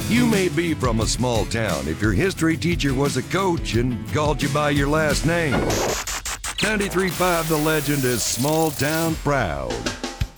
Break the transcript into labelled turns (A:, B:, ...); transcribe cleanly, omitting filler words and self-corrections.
A: You may be from a small town if your history teacher was a coach and called you by your last name. 93.5 The Legend is small town proud.